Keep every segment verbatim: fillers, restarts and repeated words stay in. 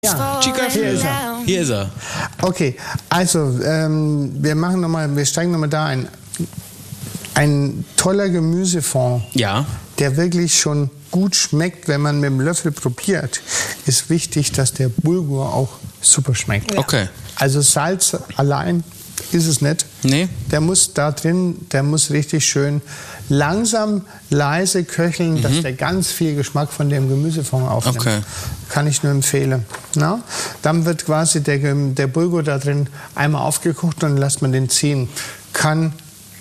Ja, Chica, hier ist er. Hier ist er. Okay, also ähm, wir machen noch mal, wir steigen nochmal da ein. Ein toller Gemüsefond, Ja. der wirklich schon gut schmeckt, wenn man mit dem Löffel probiert, ist wichtig, dass der Bulgur auch super schmeckt. Okay. Also Salz allein ist es nicht. Nee. Der muss da drin, der muss richtig schön langsam, leise köcheln, mhm. dass der ganz viel Geschmack von dem Gemüsefond aufnimmt. Okay. Kann ich nur empfehlen. Na? Dann wird quasi der, der Bulgur da drin einmal aufgekocht und dann lässt man den ziehen. Kann,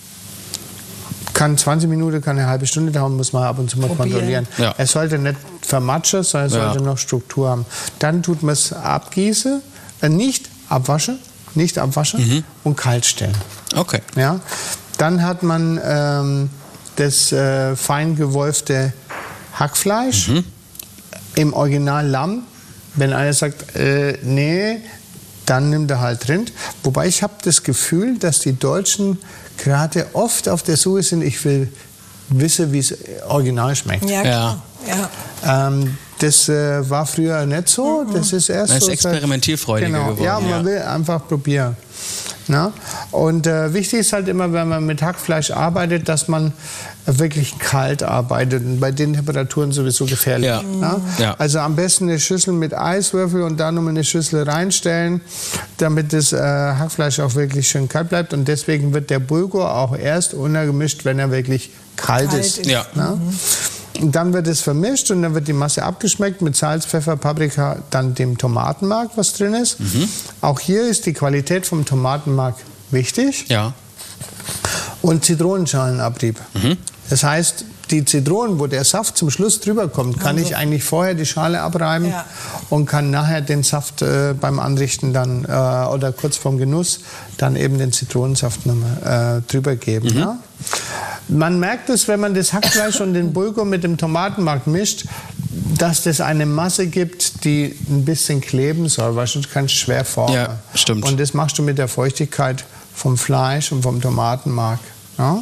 kann zwanzig Minuten, kann eine halbe Stunde dauern, muss man ab und zu mal Probieren. kontrollieren. Ja. Er sollte nicht vermatschen, sondern er Ja. sollte noch Struktur haben. Dann tut man es abgießen, äh, nicht abwaschen, nicht abwaschen Mhm. und kalt stellen. Okay. Ja? Dann hat man ähm, das äh, fein gewolfte Hackfleisch, Mhm. im Original Lamm. Wenn einer sagt, äh, nee, dann nimmt er halt Rind. Wobei ich habe das Gefühl, dass die Deutschen gerade oft auf der Suche sind, ich will wissen, wie es original schmeckt. Ja, klar. Ja. Ähm, das äh, war früher nicht so. Das ist erst Man ist so experimentierfreudiger genau. geworden, Ja, man ja. will einfach probieren. Na? Und äh, wichtig ist halt immer, wenn man mit Hackfleisch arbeitet, dass man wirklich kalt arbeitet. Und bei den Temperaturen sowieso gefährlich. Ja. Na? Ja. Also am besten eine Schüssel mit Eiswürfel und dann nochmal eine Schüssel reinstellen, damit das äh, Hackfleisch auch wirklich schön kalt bleibt. Und deswegen wird der Bulgur auch erst untergemischt, wenn er wirklich kalt, Kalt ist. ist. Ja. Na? Und dann wird es vermischt und dann wird die Masse abgeschmeckt mit Salz, Pfeffer, Paprika, dann dem Tomatenmark, was drin ist. Mhm. Auch hier ist die Qualität vom Tomatenmark wichtig. Ja. Und Zitronenschalenabrieb. Mhm. Das heißt, die Zitronen, wo der Saft zum Schluss drüber kommt, kann Also. ich eigentlich vorher die Schale abreiben Ja. und kann nachher den Saft äh, beim Anrichten dann äh, oder kurz vorm Genuss dann eben den Zitronensaft nochmal äh, drüber geben. Mhm. Ja? Man merkt es, wenn man das Hackfleisch und den Bulgur mit dem Tomatenmark mischt, dass das eine Masse gibt, die ein bisschen kleben soll, weil sonst kannst du schwer formen. Ja, stimmt. Und das machst du mit der Feuchtigkeit vom Fleisch und vom Tomatenmark. Ja?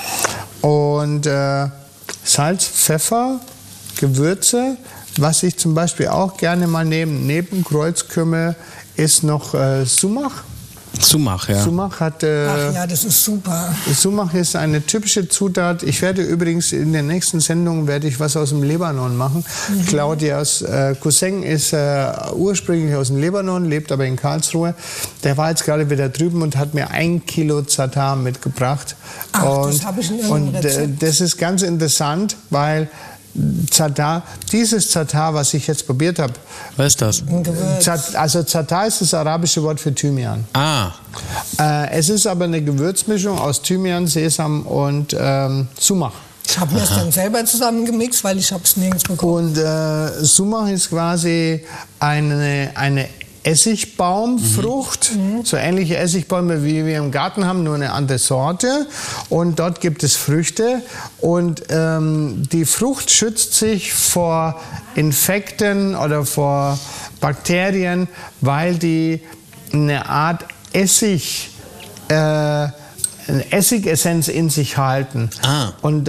Und äh, Salz, Pfeffer, Gewürze. Was ich zum Beispiel auch gerne mal nehme, neben Kreuzkümmel, ist noch äh, Sumach. Sumach, ja. Sumach hat... Äh, Ach ja, das ist super. Sumach ist eine typische Zutat. Ich werde übrigens in der nächsten Sendung werde ich was aus dem Libanon machen. Mhm. Claudias äh, Cousin ist äh, ursprünglich aus dem Libanon, lebt aber in Karlsruhe. Der war jetzt gerade wieder drüben und hat mir ein Kilo Zatar mitgebracht. Ach, und, das habe ich in irgendeinem Und äh, Rezept. das ist ganz interessant, weil Zatar, dieses Zatar, was ich jetzt probiert habe, Was ist das? Ein Gewürz. Zat, also Zatar ist das arabische Wort für Thymian. Ah. Äh, es ist aber eine Gewürzmischung aus Thymian, Sesam und ähm, Sumach. Ich habe mir das dann selber zusammengemixt, weil ich habe es nirgends bekommen. Und äh, Sumach ist quasi eine, eine Essigbaumfrucht, Mhm. so ähnliche Essigbäume wie wir im Garten haben, nur eine andere Sorte. Und dort gibt es Früchte und ähm, die Frucht schützt sich vor Infekten oder vor Bakterien, weil die eine Art Essig äh, eine Essigessenz in sich halten. Ah. Und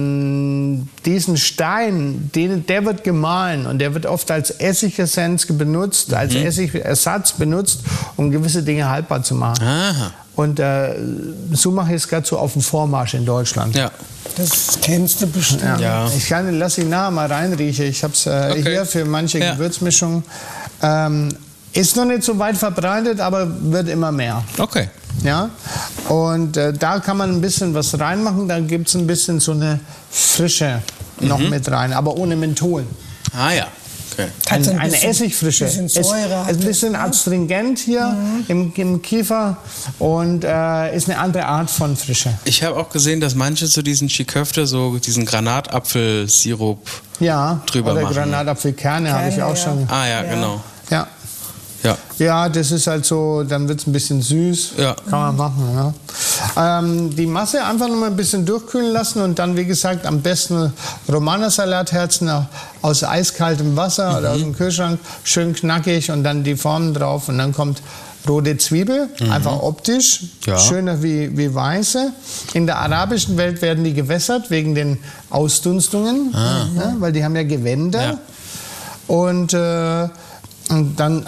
ähm, diesen Stein, den, der wird gemahlen und der wird oft als Essigessenz benutzt, als Mhm. Essigersatz benutzt, um gewisse Dinge haltbar zu machen. Aha. Und äh, Sumach ist gerade so auf dem Vormarsch in Deutschland. Ja. Das kennst du bestimmt. Ja. Ja. Ich kann, lass ihn nachher mal reinriechen. Ich habe es äh, Okay. hier für manche Ja. Gewürzmischungen. Ähm, ist noch nicht so weit verbreitet, aber wird immer mehr. Okay. Ja, und äh, da kann man ein bisschen was reinmachen, da gibt es ein bisschen so eine Frische noch Mhm. mit rein, aber ohne Menthol. Ah ja. Okay. Ein, Hat ein eine bisschen- Essigfrische. bisschen Es Säure hat ist ein es, bisschen ne? astringent hier im, im Kiefer und äh, ist eine andere Art von Frische. Ich habe auch gesehen, dass manche zu diesen Chiköfte so diesen Granatapfelsirup. Ja, Drüber oder machen. Granatapfelkerne habe ich Kerne, auch ja. schon. Ah ja, Ja. genau. Ja. Ja. Ja, das ist halt so, dann wird es ein bisschen süß. Ja. Kann man machen, ja. Ähm, die Masse einfach noch mal ein bisschen durchkühlen lassen und dann, wie gesagt, am besten Romaner-Salatherzen aus eiskaltem Wasser Mhm. oder aus dem Kühlschrank, schön knackig und dann die Formen drauf und dann kommt rote Zwiebel, einfach optisch, Ja. schöner wie, wie weiße. In der arabischen Welt werden die gewässert wegen den Ausdunstungen, ja, weil die haben ja Gewänder. Ja. Und äh, und dann